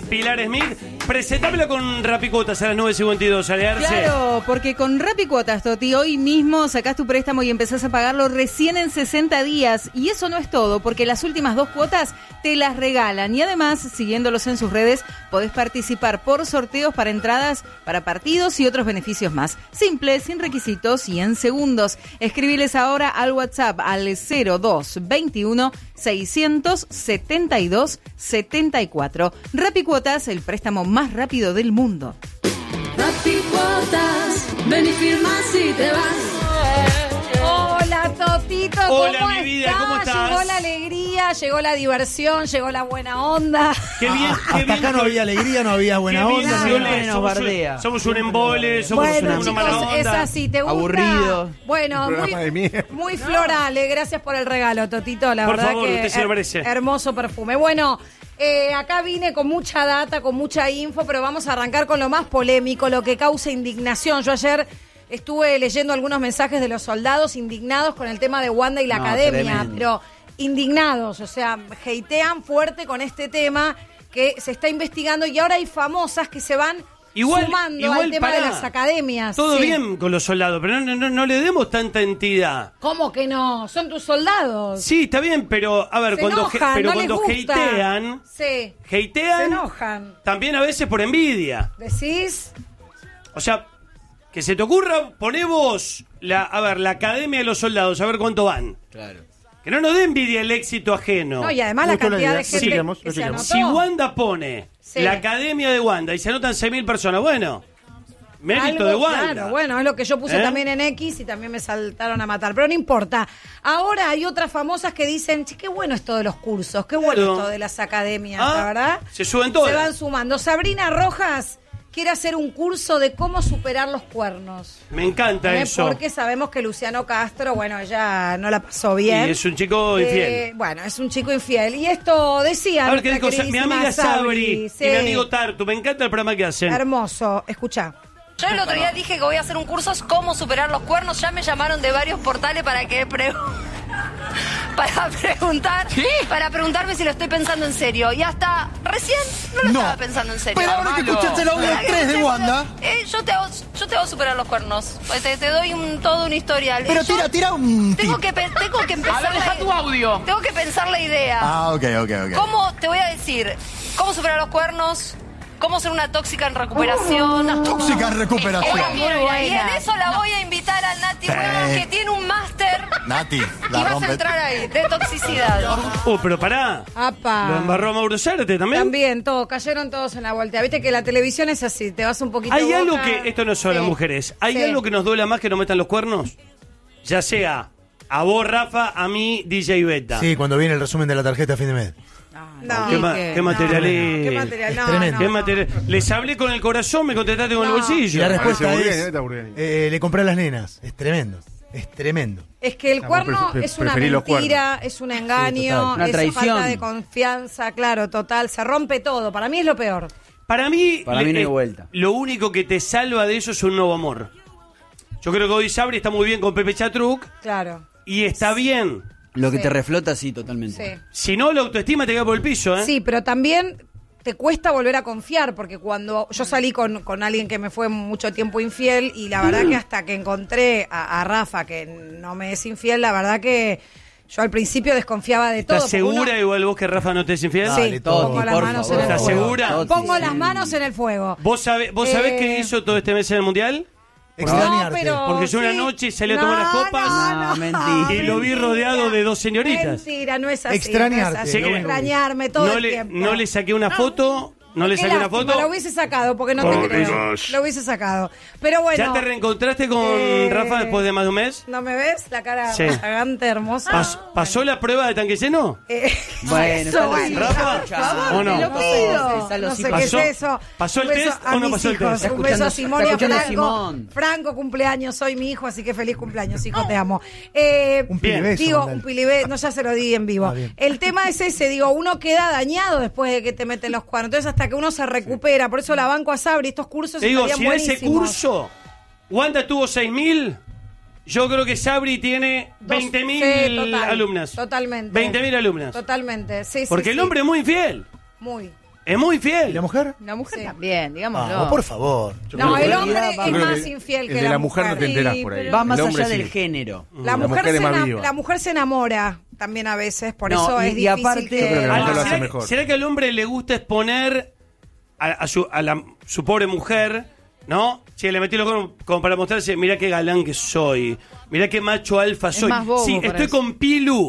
Pilar Smith. Presentámela con Rapicuotas a las 9:52, Alearse. Claro, porque con Rapicuotas, Toti, hoy mismo sacás tu préstamo y empezás a pagarlo recién en 60 días. Y eso no es todo, porque las últimas 2 cuotas te las regalan. Y además, siguiéndolos en sus redes, podés participar por sorteos para entradas para partidos y otros beneficios más. Simple, sin requisitos y en segundos. Escribiles ahora al WhatsApp al 0221 672 74. Rapicuotas, el préstamo más rápido del mundo. Rapicuotas, ven y firmas y te vas. Hola, Totito, ¿cómo Hola, mi vida, estás? ¿cómo estás? Llegó la alegría, llegó la diversión, llegó la buena onda. Qué bien, qué Hasta bien. acá no había alegría, no había buena Qué bien onda. Viole, nada. nos bardea. somos un embole, somos Bueno, una mala chicos, onda. es así, ¿te gusta? Aburrido. Bueno, programa de mierda. muy floral, gracias por el regalo, Totito, la Por verdad favor, que usted se lo merece. hermoso perfume. Bueno, acá vine con mucha data, con mucha info, pero vamos a arrancar con lo más polémico, lo que causa indignación. Yo ayer estuve leyendo algunos mensajes de los soldados indignados con el tema de Wanda y la academia, tremendo. pero indignados, o sea, hatean fuerte con este tema que se está investigando y ahora hay famosas que se van sumando al tema de pará. las academias. Todo Sí. bien con los soldados, pero no le demos tanta entidad. ¿Cómo que no? Son tus soldados. Sí, está bien, pero a ver, Se cuando enojan, pero no cuando les gusta. hatean, Sí. Se hatean enojan. también a veces por envidia. ¿Decís? O sea, que se te ocurra, poné vos la Academia de los Soldados, a ver cuánto van. Claro. Que no nos dé envidia el éxito ajeno. No, y además la Gustó la cantidad idea. de gente Sigamos, que se sigamos. anotó. Si Wanda pone Sí. la Academia de Wanda y se anotan 6.000 personas, bueno, mérito Algo, de Wanda. Claro, bueno, es lo que yo puse ¿Eh? también en X y también me saltaron a matar, pero no importa. Ahora hay otras famosas que dicen, che, qué bueno esto de los cursos, qué bueno Claro. esto de las academias, Ah, la verdad. se suben todas. Se van sumando. Sabrina Rojas quiere hacer un curso de cómo superar los cuernos. Me encanta eso. Porque sabemos que Luciano Castro, bueno, ella no la pasó bien. Y es un chico infiel. Bueno, es un chico infiel. Y esto decía A ver qué nuestra dijo mi queridísima amiga Sabri sí. y mi amigo Tartu. Me encanta el programa que hacen. Hermoso, escucha. Yo el otro día dije que voy a hacer un curso cómo superar los cuernos. Ya me llamaron de varios portales para que para preguntarme si lo estoy pensando en serio. Y hasta recién no lo estaba pensando en serio. Pero ahora que escuchaste el audio 3 de Wanda. Yo te hago superar los cuernos. Pues te doy todo un historial. Pero Yo tira un tengo tip. que empezar. deja tu audio. Tengo que pensar la idea. Ah, ok. ¿Cómo te voy a decir? ¿Cómo superar los cuernos? ¿Cómo ser una tóxica en recuperación? Tóxica en recuperación. Y en eso la voy a invitar a Nati Huevos, que tiene un máster Nati, y la vas a rompe. entrar ahí, de toxicidad. Pero pará. Apa. Lo embarró a Mauro Zárate también. También, cayeron todos en la voltea. Viste que la televisión es así, te vas un poquito Hay boca. algo que, esto no es solo Sí. las mujeres, ¿hay Sí. algo que nos duela más que nos metan los cuernos? Ya sea a vos, Rafa, a mí, DJ Beta. Sí, cuando viene el resumen de la tarjeta a fin de mes. No, ¿Qué, qué material no, es? ¿Qué material? Es No, tremendo. ¿Qué no. material? Les hablé con el corazón, me contestaste con el No. Y bolsillo. la respuesta Parece es, está Burguini. le compré a las nenas. Es tremendo. Es tremendo. Es que el cuerno es una preferí los mentira, es un engaño, total. Una es traición. falta de confianza, claro, total. Se rompe todo. Para mí es lo peor. Para mí no hay vuelta. Lo único que te salva de eso es un nuevo amor. Yo creo que hoy Sabri está muy bien con Pepe Chatruc Claro. y está bien. Lo que Sí. te reflota, sí, totalmente. Sí. Si no, la autoestima te queda por el piso, ¿eh? Sí, pero también te cuesta volver a confiar, porque cuando yo salí con alguien que me fue mucho tiempo infiel, y la verdad que hasta que encontré a Rafa, que no me es infiel, la verdad que yo al principio desconfiaba de todo. ¿Estás porque segura uno- igual vos que Rafa no te es infiel? Sí, Dale, pongo Toti, las por manos favor. en el ¿Estás fuego. segura? Toti, Pongo sí. las manos en el fuego. ¿Vos sabés qué hizo todo este mes en el Mundial? Extrañarte. Porque yo una noche salí a tomar unas copas No, mentira. y lo vi rodeado de dos señoritas. Mentira, no es así. Extrañarte. No es así. Sé que- Extrañarme todo No el le, tiempo. no le saqué una foto, no le Qué saqué una lástima, foto. Lo hubiese sacado, porque no Por te creo. Dios. Lo hubiese sacado. Pero bueno. ¿Ya te reencontraste con Rafa después de más de un mes? ¿No me ves? La cara Sí. fragante, hermosa. ¿Pasó la prueba de tanque lleno? Bueno, eso, está bueno. ¿Rafa? ¿O no? Te lo pido. Está los No sé hijos. qué es ¿Pasó- eso. pasó el Un beso test a o no mis pasó el hijos. test? Un beso a Está Simón y a escuchando a Franco. Simón. Franco, cumpleaños. Soy mi hijo, así que feliz cumpleaños, hijo, te amo. Un Bien. pilibeso. Digo, mandale. un pilibé, no, ya se lo di en vivo. Ah, bien. El tema es ese, digo, uno queda dañado después de que te meten los cuernos. Entonces, hasta que uno se recupera. Por eso la banco a Sabri, estos cursos Te digo, estarían si en ese buenísimos. curso Wanda tuvo 6.000, yo creo que Sabri tiene 20.000 Sí, total, alumnas. Totalmente. 20.000 alumnas. Totalmente, sí, sí. Porque el sí. hombre es muy infiel. Muy. Es muy ¿Y infiel. la mujer? La mujer Sí. también, digámoslo. Vamos, por favor. No, el hombre va- es yo creo más infiel que el de la mujer no te enterás Sí, por ahí. pero- Va más El hombre allá sí. del género. La mujer, mujer es más viva. la mujer se enamora también a veces, por No, eso y- es y difícil aparte- que... Yo creo que la Ah, mujer lo ¿será hace que- mejor. ¿Será que al hombre le gusta exponer su pobre mujer, ¿no? Si le metí lo como para mostrarse, mirá qué galán que soy, mirá qué macho alfa soy. más bobo Sí, para estoy eso. con Pilu.